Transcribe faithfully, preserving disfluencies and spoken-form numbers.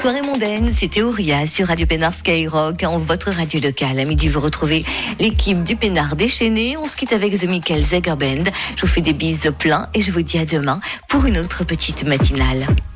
Soirée mondaine, c'était Auria sur Radio Pénard Skyrock, en votre radio locale. À midi, vous retrouvez l'équipe du Pénard déchaîné. On se quitte avec The Michael Zager Band. Je vous fais des bises plein et je vous dis à demain pour une autre petite matinale.